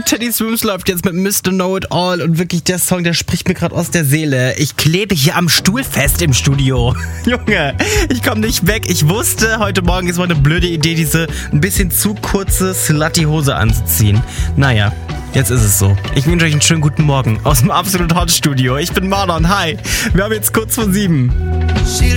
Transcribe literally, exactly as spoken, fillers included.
Teddy Swims läuft jetzt mit Mister Know It All und wirklich der Song, der spricht mir gerade aus der Seele. Ich klebe hier am Stuhl fest im Studio. Junge, ich komme nicht weg. Ich wusste, heute Morgen ist mal eine blöde Idee, diese ein bisschen zu kurze slutty Hose anzuziehen. Naja, jetzt ist es so. Ich wünsche euch einen schönen guten Morgen aus dem Absolut Hot Studio. Ich bin Marlon, hi. Wir haben jetzt kurz vor sieben.